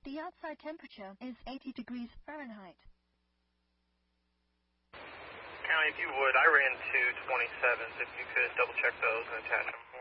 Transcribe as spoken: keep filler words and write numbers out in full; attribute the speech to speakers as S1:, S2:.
S1: The outside temperature is eighty degrees Fahrenheit.
S2: County, if you would, I ran two twenty-sevens. If you could double check those and attach them.